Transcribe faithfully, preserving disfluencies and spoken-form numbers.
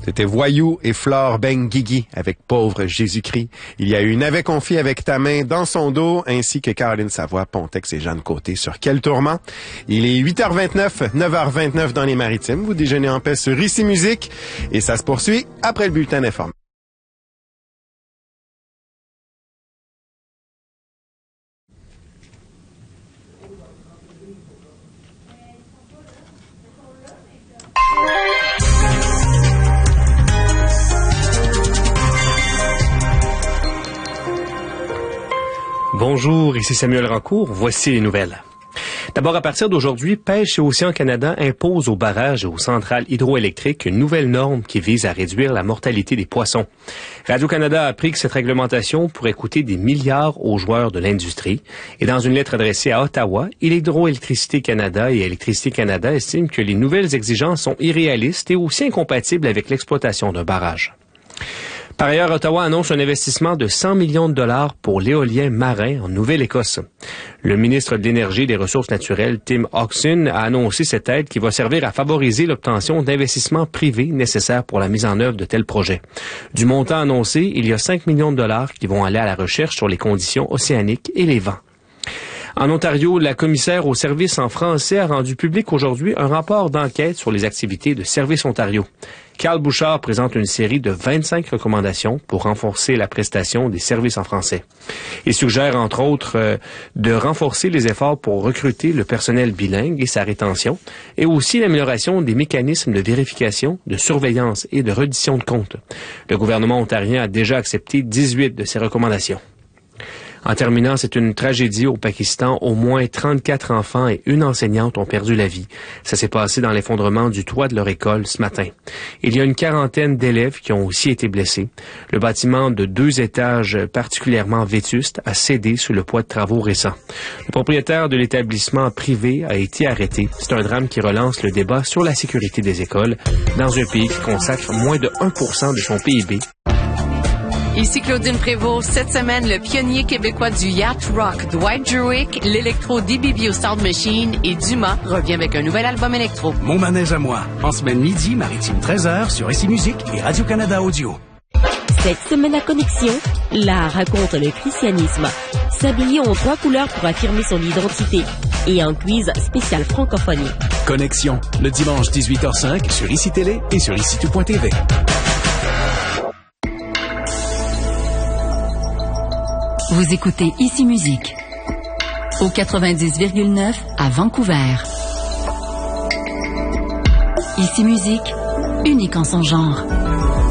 C'était Voyou et Flore Benguigui avec Pauvre Jésus-Christ. Il y a eu N'avait confié avec ta main dans son dos, ainsi que Caroline Savoie, Pontex et Jeanne Côté sur Quel tourment. Il est huit heures vingt-neuf, neuf heures vingt-neuf dans les Maritimes. Vous déjeunez en paix sur Ici Musique et ça se poursuit après le bulletin d'information. Bonjour, ici Samuel Rancourt. Voici les nouvelles. D'abord, à partir d'aujourd'hui, Pêche et Océan Canada impose aux barrages et aux centrales hydroélectriques une nouvelle norme qui vise à réduire la mortalité des poissons. Radio-Canada a appris que cette réglementation pourrait coûter des milliards aux joueurs de l'industrie. Et dans une lettre adressée à Ottawa, Hydroélectricité Canada et Électricité Canada estiment que les nouvelles exigences sont irréalistes et aussi incompatibles avec l'exploitation d'un barrage. Par ailleurs, Ottawa annonce un investissement de cent millions de dollars pour l'éolien marin en Nouvelle-Écosse. Le ministre de l'Énergie et des Ressources naturelles, Tim Hawkson, a annoncé cette aide qui va servir à favoriser l'obtention d'investissements privés nécessaires pour la mise en œuvre de tels projets. Du montant annoncé, il y a cinq millions de dollars qui vont aller à la recherche sur les conditions océaniques et les vents. En Ontario, la commissaire aux services en français a rendu public aujourd'hui un rapport d'enquête sur les activités de Service Ontario. Carl Bouchard présente une série de vingt-cinq recommandations pour renforcer la prestation des services en français. Il suggère, entre autres, euh, de renforcer les efforts pour recruter le personnel bilingue et sa rétention, et aussi l'amélioration des mécanismes de vérification, de surveillance et de reddition de comptes. Le gouvernement ontarien a déjà accepté dix-huit de ces recommandations. En terminant, c'est une tragédie au Pakistan. Au moins trente-quatre enfants et une enseignante ont perdu la vie. Ça s'est passé dans l'effondrement du toit de leur école ce matin. Il y a une quarantaine d'élèves qui ont aussi été blessés. Le bâtiment de deux étages particulièrement vétuste a cédé sous le poids de travaux récents. Le propriétaire de l'établissement privé a été arrêté. C'est un drame qui relance le débat sur la sécurité des écoles dans un pays qui consacre moins de un pour cent de son P I B. Ici Claudine Prévost. Cette semaine, le pionnier québécois du yacht rock, Dwight Druick, l'électro D B B O Sound Machine et Dumas revient avec un nouvel album électro. Mon manège à moi. En semaine midi, Maritime treize heures sur Ici Musique et Radio-Canada Audio. Cette semaine à Connexion, l'art raconte le christianisme. S'habiller en trois couleurs pour affirmer son identité. Et un quiz spécial francophonie. Connexion, le dimanche dix-huit heures cinq sur Ici Télé et sur ici tout point t v. Vous écoutez Ici Musique au quatre-vingt-dix virgule neuf à Vancouver. Ici Musique, unique en son genre.